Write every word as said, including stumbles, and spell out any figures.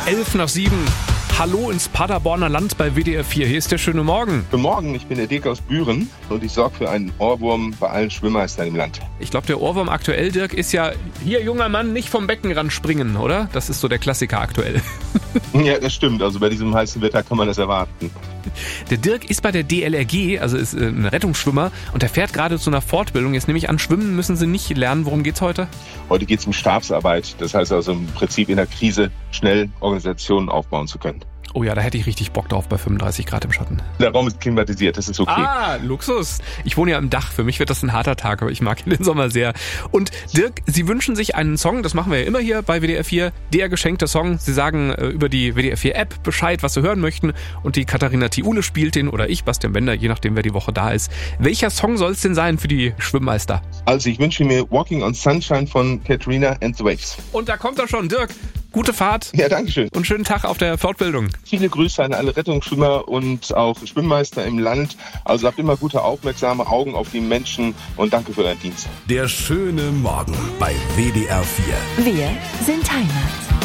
elf nach sieben. Hallo ins Paderborner Land bei W D R vier. Hier ist der schöne Morgen. Guten Morgen, ich bin der Dirk aus Büren und ich sorge für einen Ohrwurm bei allen Schwimmmeistern im Land. Ich glaube, der Ohrwurm aktuell, Dirk, ist ja, hier junger Mann, nicht vom Beckenrand springen, oder? Das ist so der Klassiker aktuell. Ja, das stimmt. Also bei diesem heißen Wetter kann man das erwarten. Der Dirk ist bei der D L R G, also ist ein Rettungsschwimmer, und der fährt gerade zu einer Fortbildung. Jetzt nehme ich an, schwimmen müssen Sie nicht lernen. Worum geht's heute? Heute geht es um Stabsarbeit. Das heißt also im Prinzip in der Krise schnell Organisationen aufbauen zu können. Oh ja, da hätte ich richtig Bock drauf bei fünfunddreißig Grad im Schatten. Der Raum ist klimatisiert, das ist okay. Ah, Luxus. Ich wohne ja im Dach. Für mich wird das ein harter Tag, aber ich mag den Sommer sehr. Und Dirk, Sie wünschen sich einen Song, das machen wir ja immer hier bei W D R vier, der geschenkte Song. Sie sagen äh, über die W D R vier App Bescheid, was Sie hören möchten. Und die Katharina Thiule spielt den oder ich, Bastian Bender, je nachdem, wer die Woche da ist. Welcher Song soll es denn sein für die Schwimmmeister? Also ich wünsche mir Walking on Sunshine von Katrina and the Waves. Und da kommt er schon, Dirk. Gute Fahrt. Ja, danke schön. Und schönen Tag auf der Fortbildung. Viele Grüße an alle Rettungsschwimmer und auch Schwimmmeister im Land. Also habt immer gute, aufmerksame Augen auf die Menschen und danke für euren Dienst. Der schöne Morgen bei W D R vier. Wir sind Heimat.